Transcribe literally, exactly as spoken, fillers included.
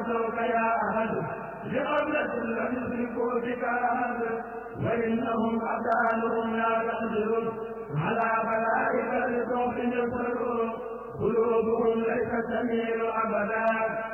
عصوك يا أحد لقبلة لم يشركوا بك أحد وإنهم أبدانهم لا تقدر على بلائك لصوت يسر قلوبهم ليس تميل أبدا